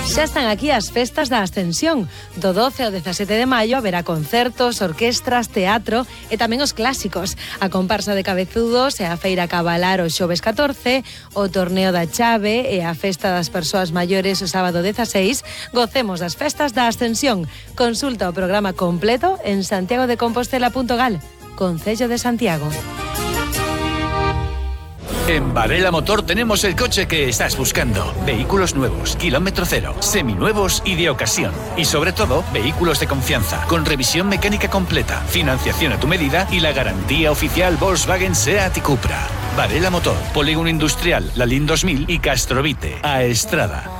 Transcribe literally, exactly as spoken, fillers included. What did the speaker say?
Xa están aquí as festas da Ascensión. Do doce ao dezasete de maio haberá concertos, orquestras, teatro e tamén os clásicos. A comparsa de cabezudos e a feira cabalar o xoves catorce, o torneo da chave e a festa das persoas maiores o sábado dezaseis. Gocemos das festas da Ascensión. Consulta o programa completo en santiago de compostela punto gal. Concello de Santiago. En Varela Motor tenemos el coche que estás buscando. Vehículos nuevos, kilómetro cero, seminuevos y de ocasión. Y sobre todo, vehículos de confianza, con revisión mecánica completa, financiación a tu medida y la garantía oficial Volkswagen, SEAT y Cupra. Varela Motor, Polígono Industrial, Lalín dos mil y Castrovite, a Estrada.